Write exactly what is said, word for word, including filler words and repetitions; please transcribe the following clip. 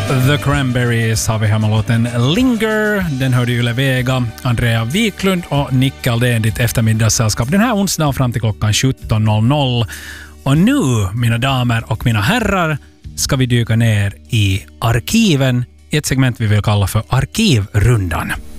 The Cranberries har vi hemma låten Linger. Den hörde Yle Vega, Andrea Wiklund och Nick Aldén, ditt eftermiddagssällskap. Den här onsdagen fram till klockan sjutton noll noll. Och nu, mina damer och mina herrar, ska vi dyka ner i arkiven i ett segment vi vill kalla för Arkivrundan.